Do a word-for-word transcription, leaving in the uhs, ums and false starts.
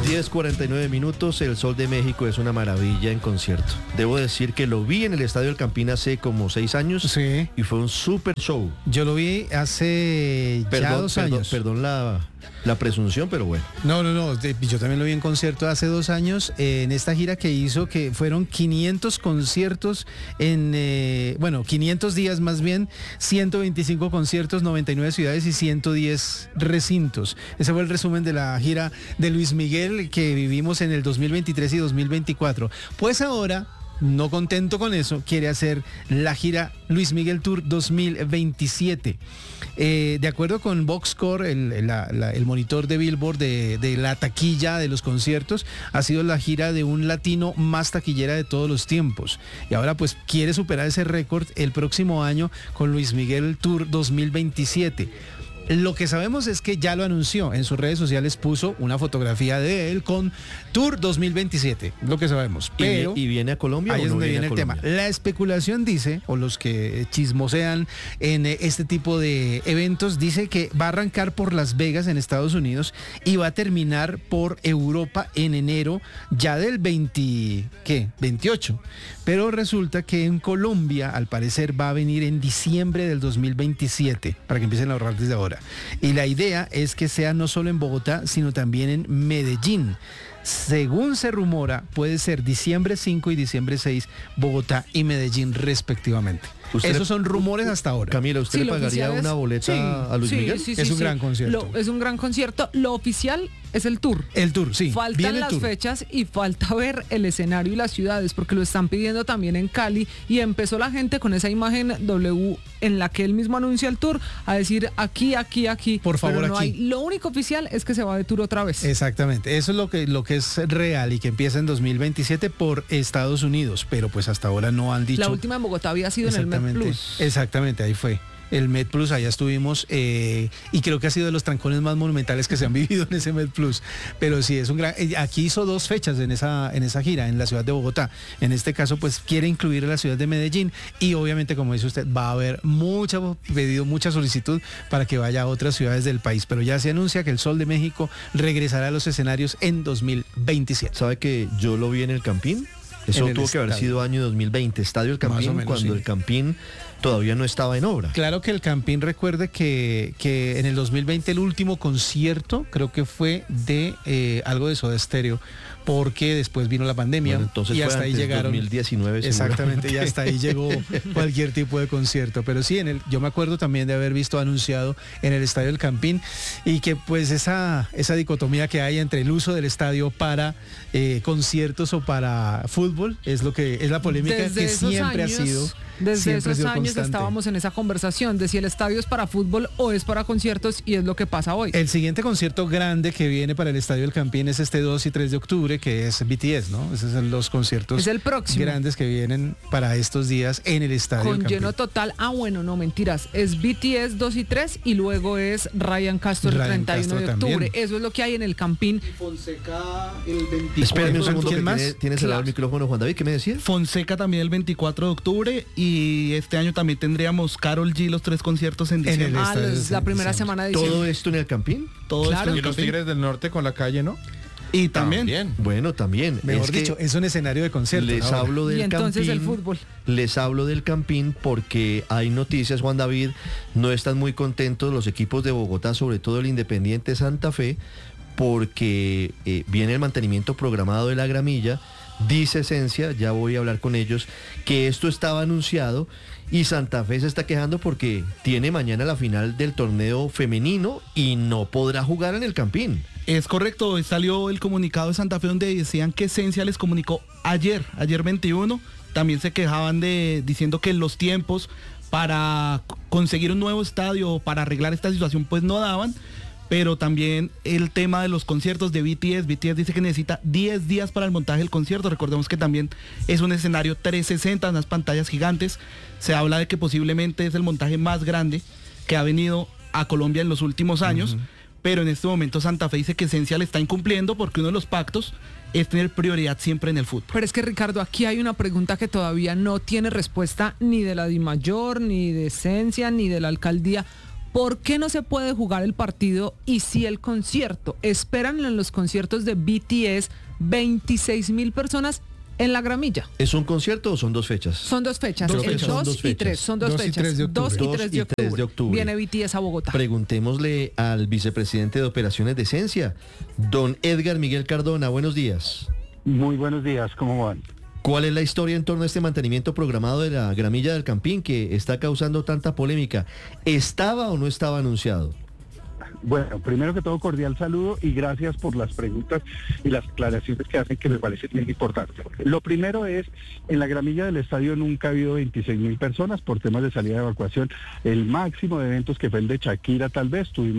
diez cuarenta y nueve minutos, el Sol de México es una maravilla en concierto. Debo decir que lo vi en el Estadio El Campín hace como seis años Sí. y fue un super show. Yo lo vi hace Perdón, ya dos perdón, años. perdón la, la presunción, pero bueno. No, no, no. de- Yo también lo vi en concierto hace dos años eh, en esta gira que hizo, que fueron quinientos conciertos en, eh, bueno, quinientos días más bien, ciento veinticinco conciertos, noventa y nueve ciudades y ciento diez recintos. Ese fue el resumen de la gira de Luis Miguel que vivimos en el dos mil veintitrés y dos mil veinticuatro. Pues ahora, no contento con eso, quiere hacer la gira Luis Miguel Tour dos mil veintisiete. Eh, de acuerdo con Voxcore, el, la- la- el monitor de Billboard de, de la taquilla de los conciertos, ha sido la gira de un latino más taquillera de todos los tiempos. Y ahora pues quiere superar ese récord el próximo año con Luis Miguel Tour dos mil veintisiete. Lo que sabemos es que ya lo anunció, en sus redes sociales puso una fotografía de él con Tour dos mil veintisiete, lo que sabemos. ¿Y, Pero y viene a Colombia ahí o es no donde viene viene a el Colombia? tema. La especulación dice, o los que chismosean en eh, este tipo de eventos, dice que va a arrancar por Las Vegas en Estados Unidos y va a terminar por Europa en enero ya del veinte, ¿qué? veintiocho. Pero resulta que en Colombia, al parecer, va a venir en diciembre del dos mil veintisiete, para que empiecen a ahorrar desde ahora. Y la idea es que sea no solo en Bogotá, sino también en Medellín. Según se rumora, puede ser diciembre cinco y diciembre seis, Bogotá y Medellín respectivamente. ¿Usted Esos le- son rumores hasta ahora. Camila, ¿usted Sí, le lo pagaría oficial es- una boleta sí, a Luis sí, Miguel? sí, sí, Es un sí. gran concierto. Lo- es un gran concierto. Lo oficial es el tour. El tour, sí. Faltan viene el las tour. fechas y falta ver el escenario y las ciudades, porque lo están pidiendo también en Cali y empezó la gente con esa imagen W en la que él mismo anuncia el tour a decir aquí, aquí, aquí. Por favor, pero no aquí. hay- lo único oficial es que se va de tour otra vez. Exactamente, eso es lo que, lo que es real y que empieza en dos mil veintisiete por Estados Unidos, pero pues hasta ahora no han dicho. La última en Bogotá había sido en el Met Exactamente, Plus. exactamente, ahí fue. El Met Plus, allá estuvimos eh, y creo que ha sido de los trancones más monumentales que se han vivido en ese Met Plus. Pero sí, es un gran... eh, Aquí hizo dos fechas en esa, en esa gira, en la ciudad de Bogotá. En este caso, pues quiere incluir a la ciudad de Medellín y obviamente, como dice usted, va a haber mucho pedido, mucha solicitud para que vaya a otras ciudades del país. Pero ya se anuncia que el Sol de México regresará a los escenarios en dos mil veintisiete. ¿Sabe que yo lo vi en el Campín? Eso En el tuvo que haber estadio. sido año dos mil veinte, Estadio El Más o Campín, menos, cuando sí. el Campín todavía no estaba en obra. Claro que el Campín, recuerde que, que en el dos mil veinte el último concierto creo que fue de eh, algo de Soda Stereo, porque después vino la pandemia Bueno, entonces y fue hasta ahí antes, llegaron. dos mil diecinueve Exactamente, y seguramente. hasta ahí llegó cualquier tipo de concierto. Pero sí, en el, yo me acuerdo también de haber visto anunciado en el Estadio del Campín y que pues esa, esa dicotomía que hay entre el uso del estadio para eh, conciertos o para fútbol es lo que es la polémica Desde que esos siempre años, ha sido. Desde siempre ha esos sido años constante. estábamos en esa conversación de si el estadio es para fútbol o es para conciertos y es lo que pasa hoy. El siguiente concierto grande que viene para el Estadio del Campín es este dos y tres de octubre, que es B T S, ¿no? Esos son los conciertos Es el próximo. grandes que vienen para estos días en el Estadio Con del Campín. lleno total. Ah, bueno, no, mentiras. Es B T S dos y tres y luego es Ryan Castro el Ryan treinta y uno de Castro octubre. también. Eso es lo que hay en el Campín. Fonseca el veinticuatro. Espérame un segundo, ¿Quién que más? tiene, tiene cerrado Claro. el micrófono Juan David, ¿qué me decía? Fonseca también el veinticuatro de octubre y este año también tendríamos Karol G los tres conciertos en En diciembre. el Ah, estadio los- de la primera diciembre. semana de diciembre. ¿Todo esto en el Campín? Todo Claro. esto en Y el los Campín. Tigres del Norte con la calle, ¿no? Y también, Bueno, también. Mejor Es que dicho, es un escenario de concierto. les ahora. hablo del Y entonces el Campín, fútbol. Les hablo del Campín porque hay noticias, Juan David, no están muy contentos los equipos de Bogotá, sobre todo el Independiente Santa Fe, porque eh, viene el mantenimiento programado de la gramilla. Dice Esencia, ya voy a hablar con ellos, que esto estaba anunciado y Santa Fe se está quejando porque tiene mañana la final del torneo femenino y no podrá jugar en el Campín. Es correcto, hoy salió el comunicado de Santa Fe donde decían que Esencia les comunicó ayer, ayer veintiuno, también se quejaban de diciendo que los tiempos para c- conseguir un nuevo estadio o para arreglar esta situación pues no daban, pero también el tema de los conciertos de B T S, B T S dice que necesita diez días para el montaje del concierto, recordemos que también es un escenario trescientos sesenta, unas pantallas gigantes, se habla de que posiblemente es el montaje más grande que ha venido a Colombia en los últimos años, pero en este momento Santa Fe dice que Esencia le está incumpliendo porque uno de los pactos es tener prioridad siempre en el fútbol. Pero es que Ricardo, aquí hay una pregunta que todavía no tiene respuesta ni de la DIMAYOR, ni de Esencia, ni de la alcaldía. ¿Por qué no se puede jugar el partido y sí el concierto? Esperan en los conciertos de B T S veintiséis mil personas en la Gramilla. ¿Es un concierto o son dos fechas? Son dos fechas, Creo el que son dos dos y fechas. tres, son dos, Dos y fechas. tres de octubre. Dos y Dos tres y de tres octubre. de octubre. Viene B T S a Bogotá. Preguntémosle al vicepresidente de Operaciones de Esencia, don Edgar Miguel Cardona. Buenos días. Muy buenos días, ¿cómo van? ¿Cuál es la historia en torno a este mantenimiento programado de la Gramilla del Campín que está causando tanta polémica? ¿Estaba o no estaba anunciado? Bueno, primero que todo, cordial saludo y gracias por las preguntas y las aclaraciones que hacen, que me parece bien importante. Lo primero es, en la Gramilla del estadio nunca ha habido veintiséis mil personas por temas de salida de evacuación. El máximo de eventos, que fue el de Shakira, tal vez, tuvimos